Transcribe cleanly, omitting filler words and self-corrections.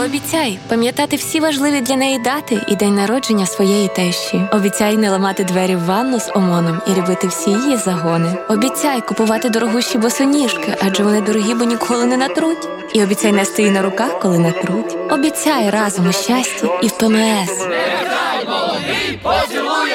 Пообіцяй пам'ятати всі важливі для неї дати і день народження своєї тещі. Обіцяй не ламати двері в ванну з ОМОНом і любити всі її загони. Обіцяй купувати дорогущі босоніжки, адже вони дорогі, бо ніколи не натруть. І обіцяй нести її на руках, коли натруть. Обіцяй разом у щасті і в ПМС. Нехай молодий поцілує